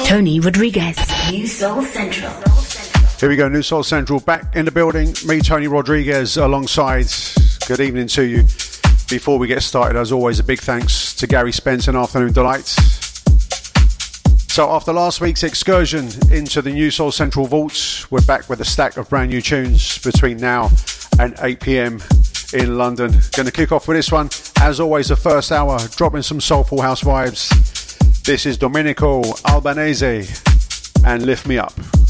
Tony Rodriguez. New Soul Central. Here we go, New Soul Central back in the building. Me, Tony Rodriguez, alongside. Good evening to you. Before we get started, as always, a big thanks to Gary Spence and Afternoon Delights. So after last week's excursion into the New Soul Central vaults, we're back with a stack of brand new tunes between now and 8 p.m. in London. Going to kick off with this one. As always, the first hour, dropping some soulful house vibes. This is Domenico Albanese and Lift Me Up.